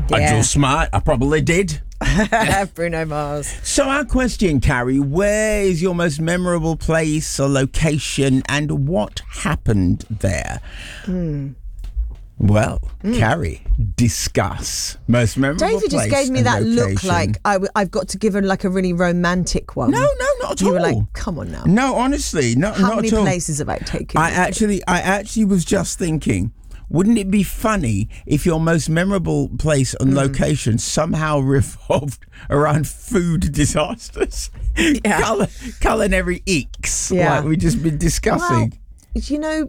I draw smart. I probably did. Bruno Mars. So our question, Carrie, where is your most memorable place or location and what happened there? Well, Carrie, discuss most memorable David place just gave me and that look location. like I've got to give her like a really romantic one. No, not at You all. were like, come on now. No, honestly, not How at many all. places have I taken? I actually was just thinking, wouldn't it be funny if your most memorable place and location somehow revolved around food disasters? Yeah. Culinary icks, Yeah. like we've just been discussing. Well,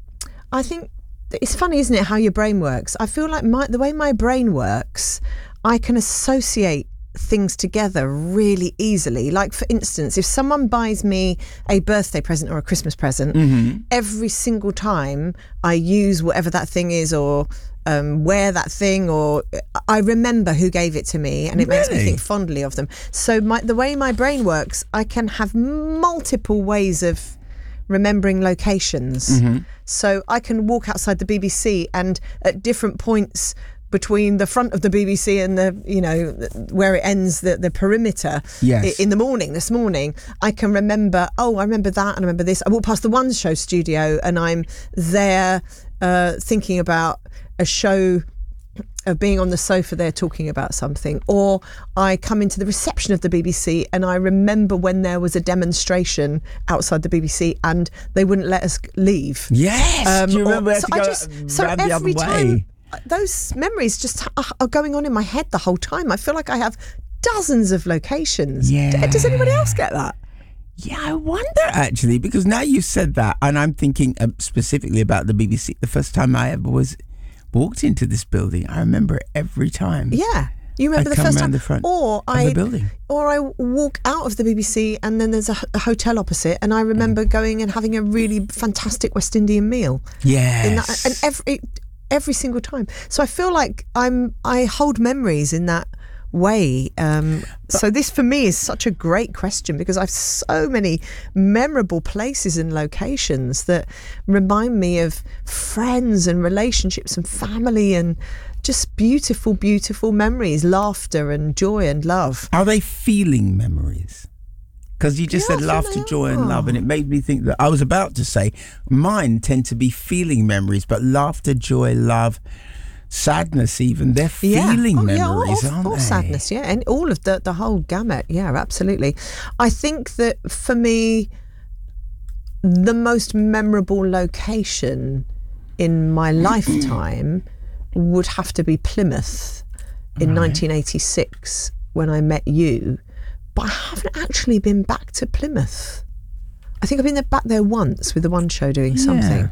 I think it's funny, isn't it, how your brain works? I feel like the way my brain works, I can associate things together really easily. Like, for instance, if someone buys me a birthday present or a Christmas present, every single time I use whatever that thing is or wear that thing, or I remember who gave it to me, and it makes me Really? think fondly of them. So the way my brain works, I can have multiple ways of remembering locations. So I can walk outside the BBC and at different points between the front of the BBC and where it ends, the perimeter, Yes. in the morning, this morning, I can remember, I remember that and I remember this. I walk past the One Show studio and I'm there thinking about a show of being on the sofa there talking about something, or I come into the reception of the BBC and I remember when there was a demonstration outside the BBC and they wouldn't let us leave. Yes. Do you remember so we had I to just go so round the other every time way? those memories just are going on in my head the whole time. I feel like I have dozens of locations. Yeah. Does anybody else get that? Yeah, I wonder actually, because now you said that, and I'm thinking specifically about the BBC. The first time I ever walked into this building, I remember it every time. Yeah. You remember I'd the come first round time, the front or of the building. or I walk out of the BBC and then there's a hotel opposite, and I remember going and having a really fantastic West Indian meal. Yes. And every single time. So I feel like I hold memories in that way. So this for me is such a great question, because I have so many memorable places and locations that remind me of friends and relationships and family and just beautiful, beautiful memories, laughter and joy and love. Are they feeling memories? Because you just Yeah, said I think laughter, they joy and are. love, and it made me think that I was about to say mine tend to be feeling memories, but laughter, joy, love, sadness even, they're feeling memories, aren't or they? sadness, yeah, and all of the whole gamut, yeah, absolutely. I think that for me, the most memorable location in my lifetime would have to be Plymouth in 1986 when I met you, but I haven't actually been back to Plymouth. I think I've been back there once with the One Show doing something.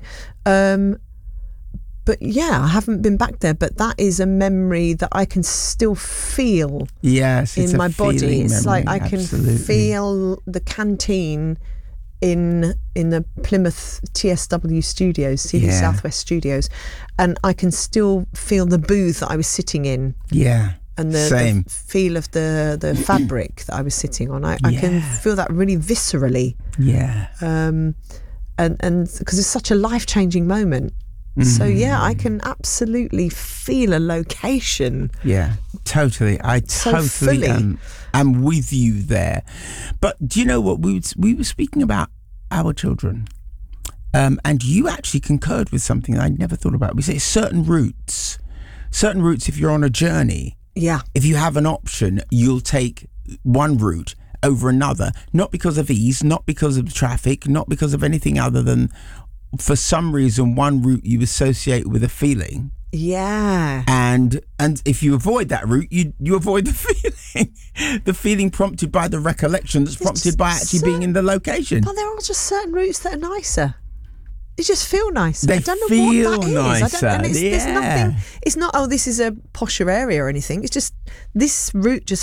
But yeah, I haven't been back there, but that is a memory that I can still feel Yes, it's in a my body. feeling It's memory, like I can absolutely. feel the canteen in the Plymouth TSW studios, TV Yeah. Southwest studios, and I can still feel the booth that I was sitting in Yeah, and the same. feel of the fabric that I was sitting on. I can Yeah. feel that really viscerally, Yeah. and because it's such a life-changing moment. So yeah, I can absolutely feel a location. Yeah, totally. I So totally fully. am with you there. But do you know what? We were speaking about our children, and you actually concurred with something that I'd never thought about. We say certain routes, if you're on a journey, Yeah. if you have an option, you'll take one route over another, not because of ease, not because of traffic, not because of anything other than for some reason one route you associate with a feeling. Yeah. And if you avoid that route, you avoid the feeling prompted by the recollection that's prompted by actually being in the location. But there are just certain routes that are nicer. They just feel nicer. They I don't know feel what that is. nicer, There's yeah. nothing. It's not. Oh, this is a posher area or anything. It's just this route just